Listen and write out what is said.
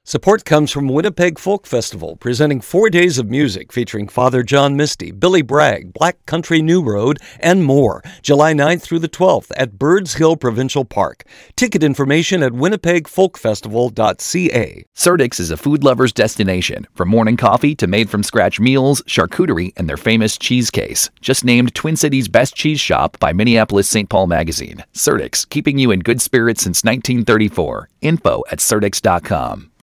Support comes from Winnipeg Folk Festival, presenting 4 days of music featuring Father John Misty, Billy Bragg, Black Country New Road, and more, July 9th through the 12th at Birds Hill Provincial Park. Ticket information at winnipegfolkfestival.ca. Surdyk's is a food lover's destination, from morning coffee to made-from-scratch meals, charcuterie, and their famous cheese case. Just named Twin Cities' best cheese shop by Minneapolis St. Paul Magazine. Surdyk's, keeping you in good spirits since 1934. Info at surdyks.com.